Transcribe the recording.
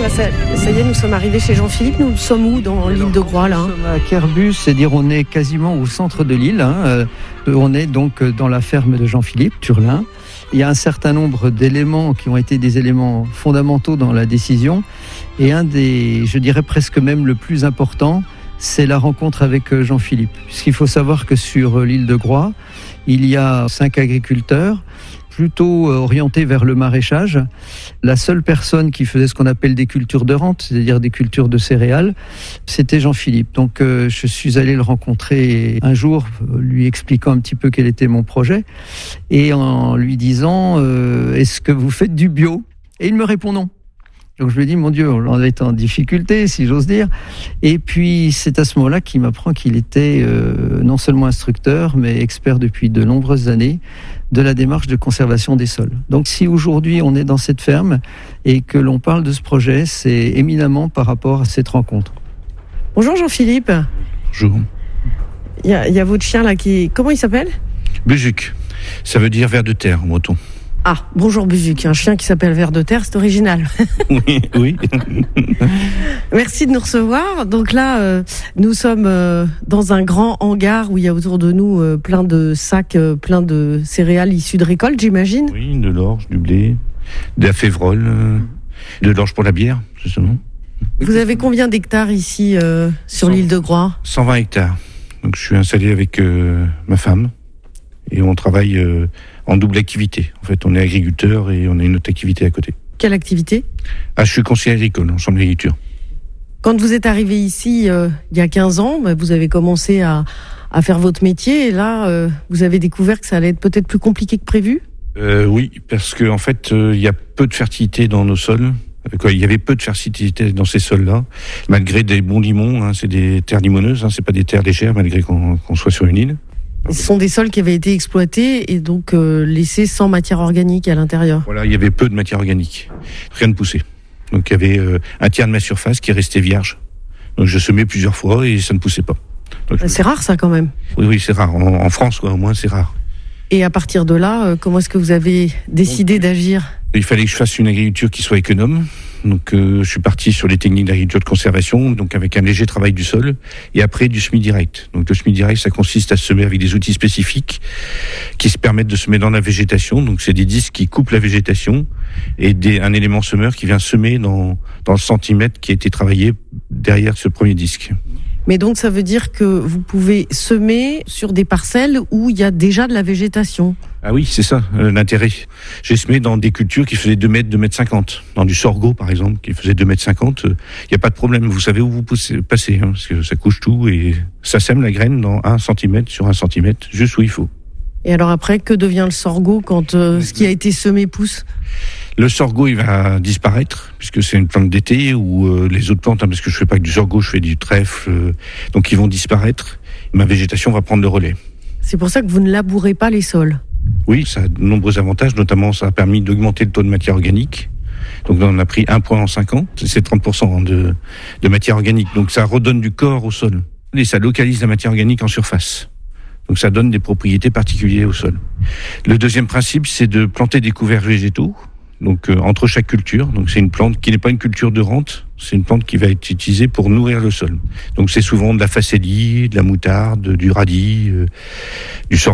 là, ça y est, nous sommes arrivés chez Jean-Philippe. Nous sommes où dans l'île de Groix, là ? Nous sommes à Kerbus, c'est-à-dire on est quasiment au centre de l'île. On est donc dans la ferme de Jean-Philippe, Turlin. Il y a un certain nombre d'éléments qui ont été des éléments fondamentaux dans la décision. Et un des, je dirais presque même le plus important, c'est la rencontre avec Jean-Philippe. Puisqu'il faut savoir que sur l'île de Groix, il y a 5 agriculteurs, plutôt orientés vers le maraîchage. La seule personne qui faisait ce qu'on appelle des cultures de rente, c'est-à-dire des cultures de céréales, c'était Jean-Philippe. Donc je suis allé le rencontrer un jour, lui expliquant un petit peu quel était mon projet, et en lui disant est-ce que vous faites du bio ? Et il me répond non. Donc je lui ai dit, mon Dieu, on est en difficulté, si j'ose dire. Et puis c'est à ce moment-là qu'il m'apprend qu'il était non seulement instructeur, mais expert depuis de nombreuses années de la démarche de conservation des sols. Donc si aujourd'hui on est dans cette ferme et que l'on parle de ce projet, c'est éminemment par rapport à cette rencontre. Bonjour Jean-Philippe. Bonjour. Il y a votre chien là qui... Comment il s'appelle ? Buzuc, ça veut dire ver de terre en breton. Ah, bonjour Buzuc, un chien qui s'appelle ver de terre, c'est original. Oui. Merci de nous recevoir. Donc là, nous sommes dans un grand hangar où il y a autour de nous plein de sacs, plein de céréales issues de récolte, j'imagine. Oui, de l'orge, du blé, de la févrole, de l'orge pour la bière, justement. Vous avez combien d'hectares ici sur l'île de Groix ? 120 hectares. Donc je suis installé avec ma femme et on travaille en double activité. En fait, on est agriculteur et on a une autre activité à côté. Quelle activité ? Je suis conseiller agricole en chambre d'agriculture. Quand vous êtes arrivé ici il y a 15 ans, vous avez commencé à faire votre métier et là, vous avez découvert que ça allait être peut-être plus compliqué que prévu ? Oui, parce que en fait, il y a peu de fertilité dans nos sols. Il y avait peu de fertilité dans ces sols-là, malgré des bons limons. C'est des terres limoneuses, c'est pas des terres légères, malgré qu'on soit sur une île. Ce sont des sols qui avaient été exploités et donc laissés sans matière organique à l'intérieur. Voilà, il y avait peu de matière organique, rien ne poussait. Donc il y avait un tiers de ma surface qui restait vierge. Donc je semais plusieurs fois et ça ne poussait pas. Donc, c'est rare ça quand même. Oui, c'est rare. En France, au moins, c'est rare. Et à partir de là, comment est-ce que vous avez décidé d'agir ? Il fallait que je fasse une agriculture qui soit économe. Donc je suis parti sur les techniques d'agriculture de conservation, donc avec un léger travail du sol, et après du semis direct. Donc le semis direct, ça consiste à semer avec des outils spécifiques qui se permettent de semer dans la végétation. Donc c'est des disques qui coupent la végétation et un élément semeur qui vient semer dans le centimètre qui a été travaillé derrière ce premier disque. Mais donc ça veut dire que vous pouvez semer sur des parcelles où il y a déjà de la végétation. Ah oui, c'est ça l'intérêt. J'ai semé dans des cultures qui faisaient 2 mètres, 2 mètres 50. Dans du sorgho par exemple, qui faisait 2 mètres 50. Il n'y a pas de problème, vous savez où vous passez, parce que ça couche tout et ça sème la graine dans 1 centimètre sur 1 centimètre, juste où il faut. Et alors après, que devient le sorgho quand ce qui a été semé pousse ? Le sorgho, il va disparaître, puisque c'est une plante d'été, ou les autres plantes, parce que je fais pas que du sorgho, je fais du trèfle, donc ils vont disparaître. Ma végétation va prendre le relais. C'est pour ça que vous ne labourez pas les sols ? Oui, ça a de nombreux avantages, notamment ça a permis d'augmenter le taux de matière organique. Donc on a pris 1 point en 5 ans, c'est 30% de matière organique. Donc ça redonne du corps au sol. Et ça localise la matière organique en surface. Donc ça donne des propriétés particulières au sol. Le deuxième principe, c'est de planter des couverts végétaux. Donc entre chaque culture, donc c'est une plante qui n'est pas une culture de rente, c'est une plante qui va être utilisée pour nourrir le sol. Donc c'est souvent de la facélie, de la moutarde, du radis, du sorgho.